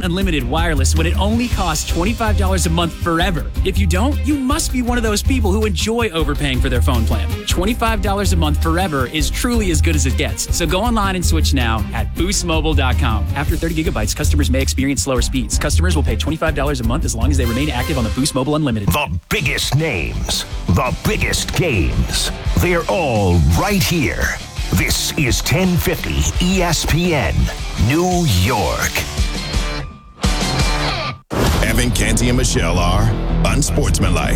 want unlimited wireless when it only costs $25 a month forever. If you don't, you must be one of those people who enjoy overpaying for their phone plan. $25 a month forever is truly as good as it gets. So go online and switch now at boostmobile.com. After 30 gigabytes, customers may experience slower speeds. Customers will pay $25 a month as long as they remain active on the Boost Mobile Unlimited. The biggest names, the biggest games. They're all right here. This is 1050 ESPN, New York. Evan, Canty, and Michelle are unsportsmanlike.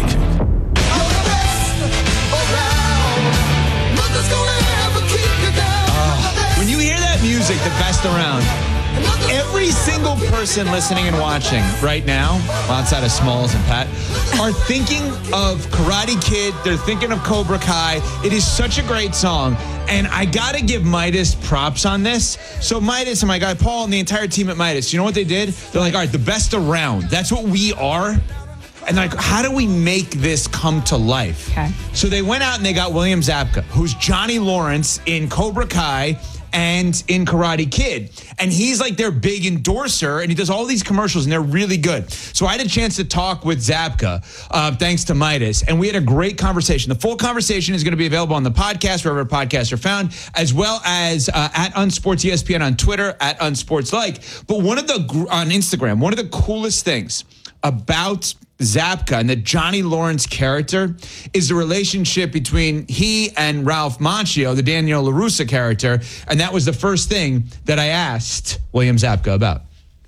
When you hear that music, the best around, every single person listening and watching right now, outside of Smalls and Pat, are thinking of Karate Kid. They're thinking of Cobra Kai. It is such a great song. And I got to give Midas props on this. So Midas and my guy Paul and the entire team at Midas, you know what they did? They're like, all right, the best around. That's what we are. And like, how do we make this come to life? Okay. So they went out and they got William Zabka, who's Johnny Lawrence in Cobra Kai and in Karate Kid. And he's like their big endorser, and he does all these commercials, and they're really good. So I had a chance to talk with Zabka, thanks to Midas, and we had a great conversation. The full conversation is going to be available on the podcast, wherever podcasts are found, as well as at UnsportsESPN on Twitter, at UnsportsLike. But on Instagram, one of the coolest things about Zabka and the Johnny Lawrence character is the relationship between he and Ralph Macchio, the Daniel LaRussa character, and that was the first thing that I asked William Zabka about.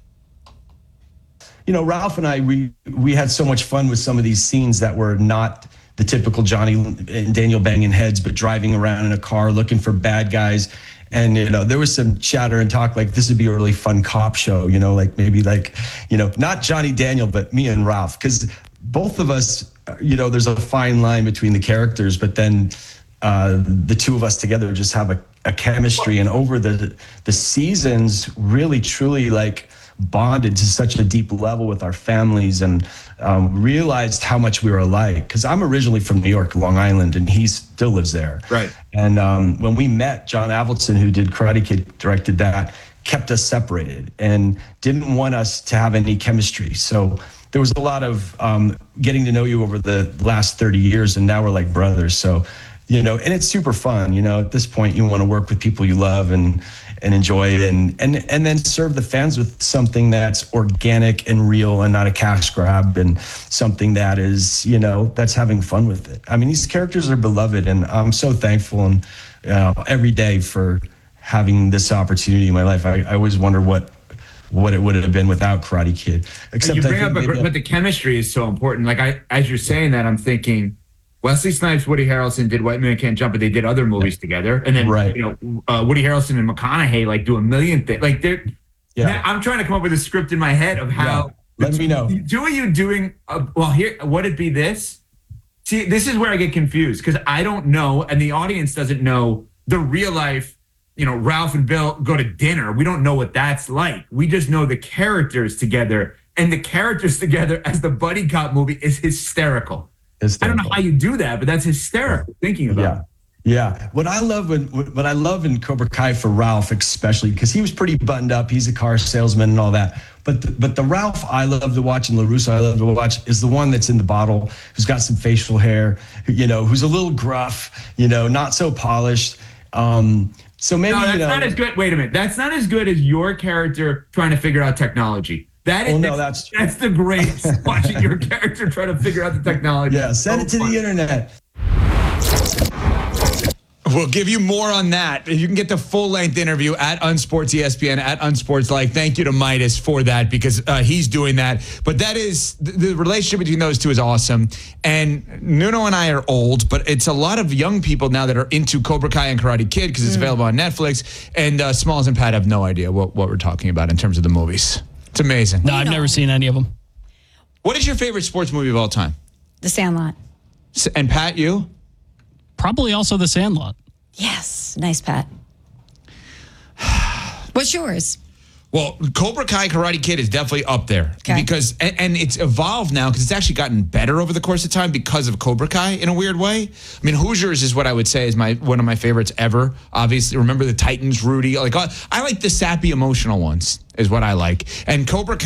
You know, Ralph and I, we had so much fun with some of these scenes that were not the typical Johnny and Daniel banging heads, but driving around in a car looking for bad guys. And, you know, there was some chatter and talk like this would be a really fun cop show, you know, like maybe like, you know, not Johnny Daniel, but me and Ralph, because both of us, you know, there's a fine line between the characters, but then the two of us together just have a chemistry, and over the seasons really truly like bonded to such a deep level with our families, and realized how much we were alike. Because I'm originally from New York, Long Island, and he still lives there. Right. And when we met, John Avildsen, who did Karate Kid, directed that, kept us separated and didn't want us to have any chemistry. So there was a lot of getting to know you over the last 30 years, and now we're like brothers. So, you know, and it's super fun. You know, at this point, you want to work with people you love and enjoy it, and then serve the fans with something that's organic and real and not a cash grab, and something that is, you know, that's having fun with it. I mean, these characters are beloved, and I'm so thankful and every day for having this opportunity in my life. I always wonder what it would have been without Karate Kid. Except you bring up, but the chemistry is so important. Like as you're saying that, I'm thinking Wesley Snipes, Woody Harrelson did White Man Can't Jump, but they did other movies together. And then, you know, Woody Harrelson and McConaughey like do a million things. Like man, I'm trying to come up with a script in my head of how. Let me know. Are you doing? Well, here, would it be this? See, this is where I get confused because I don't know, and the audience doesn't know the real life. You know, Ralph and Bill go to dinner. We don't know what that's like. We just know the characters together, and the characters together as the buddy cop movie is hysterical. I don't know how you do that, but that's hysterical thinking about it. Yeah. What I love in Cobra Kai for Ralph, especially because he was pretty buttoned up. He's a car salesman and all that. But the Ralph I love to watch and LaRusso I love to watch is the one that's in the bottle, who's got some facial hair, you know, who's a little gruff, you know, not so polished. So maybe no, that's not as good. Wait a minute. That's not as good as your character trying to figure out technology. That's the greatest, watching your character try to figure out the technology. Yeah, send it to the internet. We'll give you more on that. You can get the full-length interview at UnsportsESPN, at UnsportsLike. Thank you to Midas for that, because he's doing that. But that is, the relationship between those two is awesome. And Nuno and I are old, but it's a lot of young people now that are into Cobra Kai and Karate Kid because it's available on Netflix. And Smalls and Pat have no idea what we're talking about in terms of the movies. It's amazing. No, I've never seen any of them. What is your favorite sports movie of all time? The Sandlot. And Pat, you? Probably also The Sandlot. Yes. Nice, Pat. What's yours? Well, Cobra Kai Karate Kid is definitely up there because, and it's evolved now because it's actually gotten better over the course of time because of Cobra Kai in a weird way. I mean, Hoosiers is what I would say is one of my favorites ever. Obviously, remember the Titans, Rudy. Like I like the sappy, emotional ones is what I like. And Cobra Kai